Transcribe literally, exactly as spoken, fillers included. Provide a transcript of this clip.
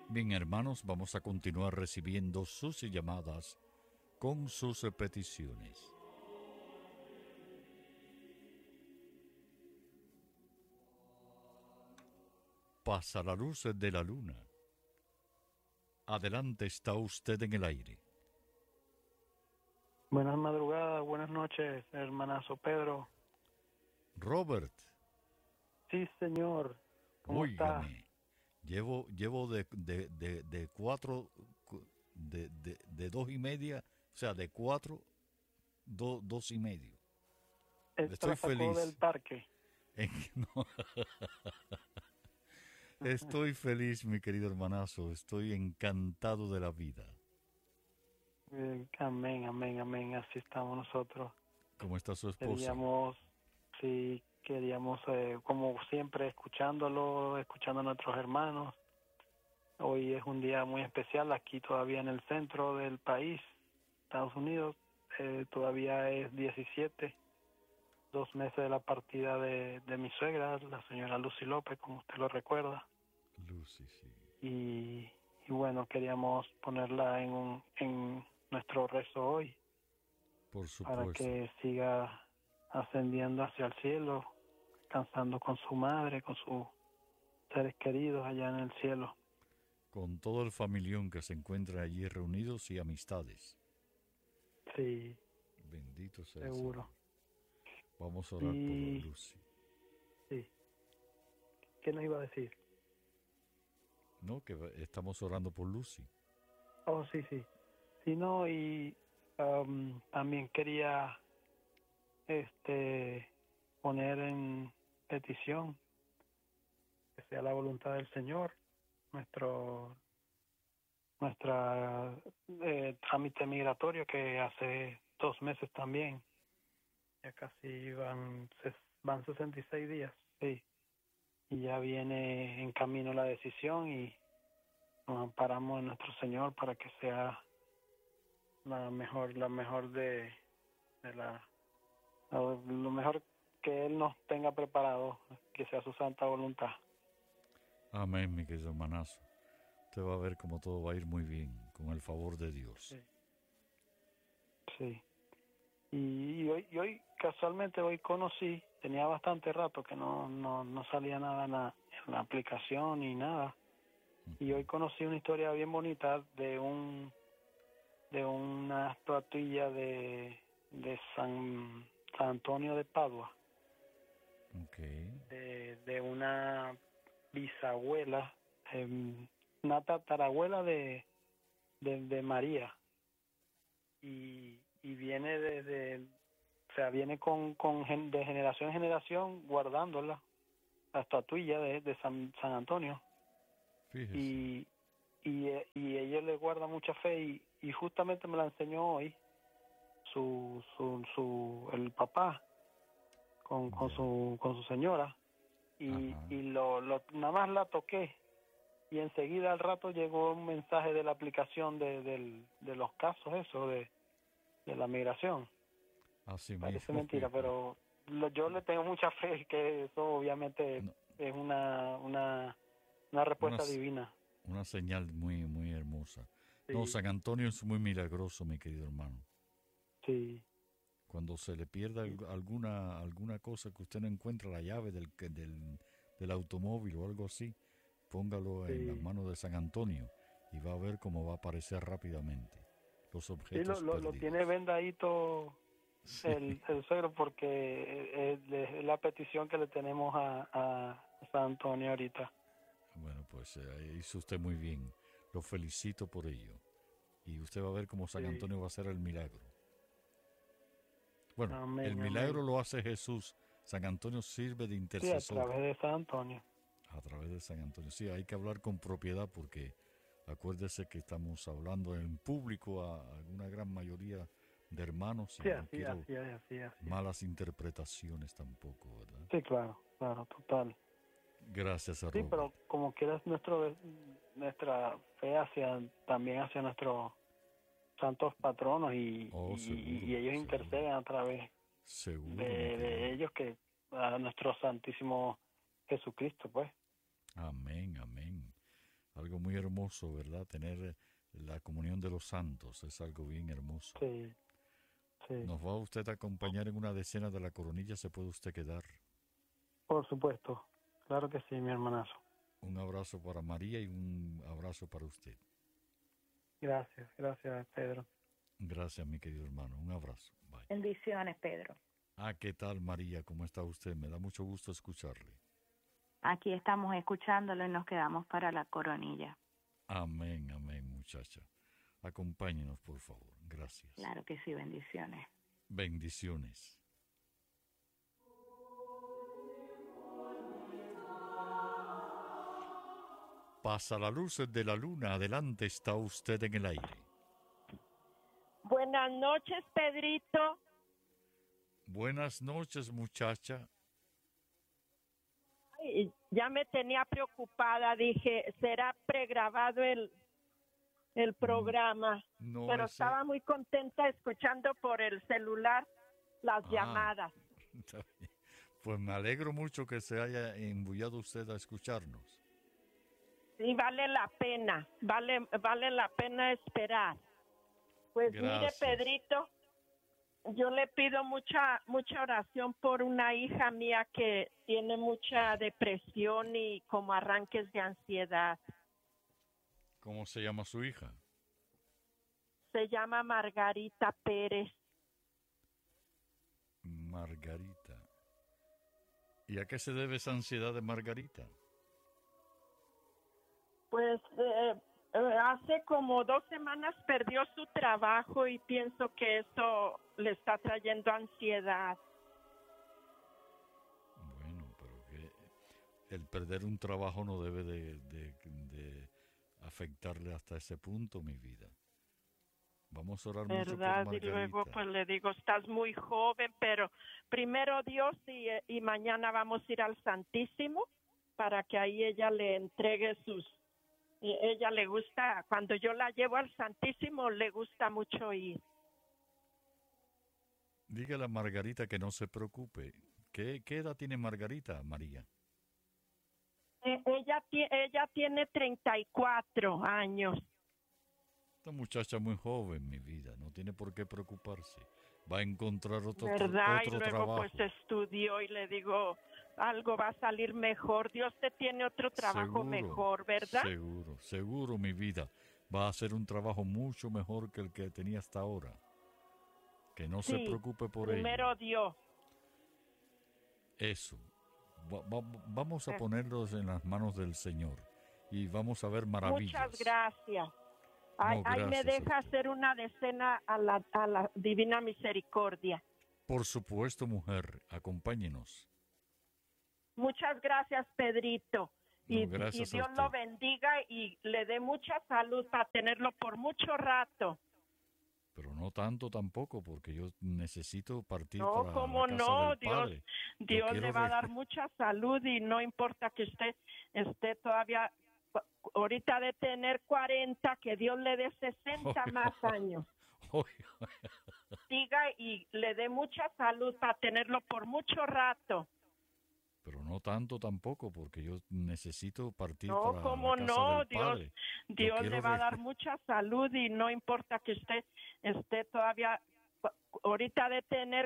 Bien, hermanos, vamos a continuar recibiendo sus llamadas con sus peticiones. Pasa la luz de la luna. Adelante, está usted en el aire. Buenas madrugadas, buenas noches, hermanazo Pedro. Robert. Sí, señor. ¿Cómo está? Óigame, llevo, llevo de, de, de, de cuatro, de, de, de dos y media, o sea, de cuatro, do, dos y medio. Esta Estoy la sacó del feliz. parque. En- no, estoy feliz, mi querido hermanazo. Estoy encantado de la vida. Eh, Amén, amén, amén. Así estamos nosotros. ¿Cómo está su esposa? Queríamos, sí, queríamos, eh, como siempre, escuchándolo, escuchando a nuestros hermanos. Hoy es un día muy especial aquí todavía en el centro del país, Estados Unidos. Eh, todavía es diecisiete, dos meses de la partida de, de mi suegra, la señora Lucy López, como usted lo recuerda. Lucy, sí. Y, y bueno, queríamos ponerla en, un, en nuestro rezo hoy Por para supuesto. que siga ascendiendo hacia el cielo, descansando con su madre, con sus seres queridos allá en el cielo. Con todo el familión que se encuentra allí reunidos y amistades. Sí, Bendito sea el Señor. seguro. Vamos a orar por Y Lucy. sí, ¿qué nos iba a decir? No, que estamos orando por Lucy. Oh, sí, sí. Sí, no, y um, también quería este poner en petición que sea la voluntad del Señor, nuestro nuestra eh, trámite migratorio que hace dos meses también, ya casi van ses- van sesenta y seis días, sí, y ya viene en camino la decisión y nos amparamos en nuestro Señor para que sea la mejor la mejor de, de la lo lo mejor que Él nos tenga preparado, que sea su santa voluntad. Amén, mi querido hermanazo. Usted va a ver cómo todo va a ir muy bien, con el favor de Dios. Sí, sí. Y, y hoy, y hoy casualmente hoy conocí, tenía bastante rato que no, no, no salía nada en la, en la aplicación ni nada. Y hoy conocí una historia bien bonita de un de una estatuilla de, de San, San Antonio de Padua, Ok. de, de una bisabuela, eh, una tatarabuela de, de, de María. Y, y viene desde, o sea, viene con, con gen- de generación en generación guardándola, la estatuilla de, de San, San Antonio. Fíjese. Y, y, eh, y ella le guarda mucha fe y, y justamente me la enseñó hoy su, su, su el papá con, con Ya. su con su señora y, Ajá. y lo, lo nada más la toqué y enseguida al rato llegó un mensaje de la aplicación de, del, de los casos eso de, de la migración. Así Parece mismo, mentira, fíjese. pero lo- yo le tengo mucha fe que eso obviamente No, es una una una una, respuesta divina. una señal muy, muy hermosa. No, Sí, San Antonio es muy milagroso, mi querido hermano. sí, Cuando se le pierda sí, al- alguna, alguna cosa que usted no encuentra, la llave del, que- del, del automóvil o algo así, póngalo en las sí. manos de San Antonio y va a ver cómo va a aparecer rápidamente los Sí, lo, objetos lo, lo tiene perdidos. vendadito Sí. el, el suegro porque es, es la petición que le tenemos a, a San Antonio ahorita. Bueno, pues eh, hizo usted muy bien. Lo felicito por ello. Y usted va a ver cómo San Sí, Antonio va a hacer el milagro. Bueno, el amén, milagro amén. lo hace Jesús. San Antonio sirve de Sí, a intercesor través de San Antonio. a través de San Antonio. Sí, hay que hablar con propiedad porque acuérdese que estamos hablando en público a una gran mayoría de hermanos y Sí, no así, quiero así, es, así, es, así. es. malas interpretaciones tampoco, ¿verdad? Sí, claro, claro, total. Gracias a Sí, Robert. pero como quieras nuestro nuestra fe hacia también hacia nuestros santos patronos y, Oh, y, seguro, y ellos seguro, interceden a través de, seguro, mi de querido. ellos que a nuestro santísimo Jesucristo, pues. Amén, amén. algo muy hermoso, ¿verdad? Tener la comunión de los santos es algo bien hermoso. Sí, sí. ¿Nos va usted a acompañar en una decena de la coronilla? ¿Se puede usted quedar? Por supuesto. Claro que sí, mi hermanazo. Un abrazo para María y un abrazo para usted. Gracias, gracias, Pedro. Gracias, mi querido hermano. Un abrazo. Bye. Bendiciones, Pedro. Ah, ¿qué tal, María? ¿Cómo está usted? Me da mucho gusto escucharle. Aquí estamos escuchándolo y nos quedamos para la coronilla. Amén, amén, muchacha. Acompáñenos, por favor. Gracias. Claro que sí, bendiciones. Bendiciones. Pasa la luz de la luna. Adelante, está usted en el aire. Buenas noches, Pedrito. Buenas noches, muchacha. Ay, ya me tenía preocupada, dije, será pregrabado el, el programa, No, pero ese- estaba muy contenta escuchando por el celular las Ah. llamadas. Está bien. Pues me alegro mucho que se haya embullado usted a escucharnos. Sí, vale la pena, vale, vale la pena esperar. Pues Gracias. mire, Pedrito, yo le pido mucha mucha oración por una hija mía que tiene mucha depresión y como arranques de ansiedad. ¿Cómo se llama su hija? Se llama Margarita Pérez. Margarita. ¿Y a qué se debe esa ansiedad de Margarita? Pues eh, eh, hace como dos semanas perdió su trabajo y pienso que eso le está trayendo ansiedad. Bueno, pero que el perder un trabajo no debe de, de- de afectarle hasta ese punto, mi vida. Vamos a orar mucho por ¿Verdad? Y Margarita. luego pues le digo, estás muy joven, pero primero Dios y, eh, y mañana vamos a ir al Santísimo para que ahí ella le entregue sus... y ella le gusta, cuando yo la llevo al Santísimo, le gusta mucho ir. Dígale a Margarita que no se preocupe. ¿Qué, qué edad tiene Margarita, María? Eh, ella, ti- ella tiene treinta y cuatro años. Esta muchacha muy joven, mi vida. No tiene por qué preocuparse. Va a encontrar otro, ¿Verdad? otro Y luego trabajo. pues estudió y le digo, algo va a salir mejor. Dios te tiene otro trabajo Seguro, mejor, ¿verdad? Seguro, seguro, mi vida. Va a hacer un trabajo mucho mejor que el que tenía hasta ahora. Que no se Sí, preocupe por primero ello. Dios. Eso. Va- va- vamos a Eh. ponerlos en las manos del Señor. Y vamos a ver maravillas. Muchas gracias. Ay, No, ahí me gracias a deja usted. hacer una decena a la, a la Divina Misericordia. Por supuesto, mujer. Acompáñenos. Muchas gracias, Pedrito. No, Y, gracias y a Dios lo usted. bendiga y le dé mucha salud para tenerlo por mucho rato. Pero no tanto tampoco, porque yo necesito partir No, para cómo la casa no, del Dios, Padre. Yo Dios quiero le va a de- dar mucha salud y no importa que usted esté todavía, ahorita de tener cuarenta, que Dios le dé sesenta más años. Oiga, Siga y le dé mucha salud para tenerlo por mucho rato. pero no tanto tampoco, porque yo necesito partir No, para cómo la casa no, del Dios, Padre. Yo Dios quiero le va a de- dar mucha salud y no importa que usted esté todavía, ahorita de tener